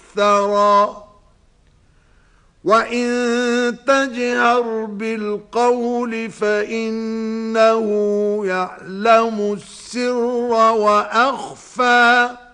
الثرى وإن تجهر بالقول فإنه يعلم السر وأخفى